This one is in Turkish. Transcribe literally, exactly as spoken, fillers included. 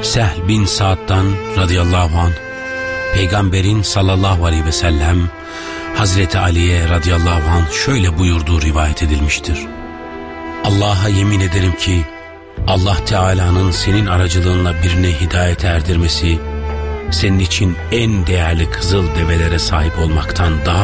Sehl bin Sa'd'dan radıyallahu anh, Peygamberin sallallahu aleyhi ve sellem Hazreti Ali'ye radıyallahu anh şöyle buyurduğu rivayet edilmiştir. Allah'a yemin ederim ki Allah Teala'nın senin aracılığınla birine hidayet erdirmesi senin için en değerli kızıl develere sahip olmaktan daha